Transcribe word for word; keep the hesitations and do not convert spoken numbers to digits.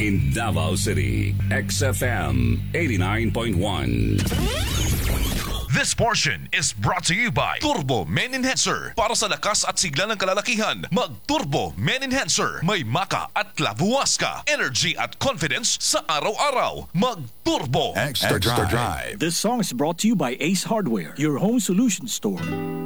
In Davao City, X F M eighty-nine point one. This portion is brought to you by Turbo Men Enhancer. Para sa lakas at sigla ng kalalakihan, mag-Turbo Men Enhancer. May maka at labuwaska. Energy at confidence sa araw-araw. Mag-Turbo Extra, Extra Drive. This song is brought to you by Ace Hardware, your home solution store.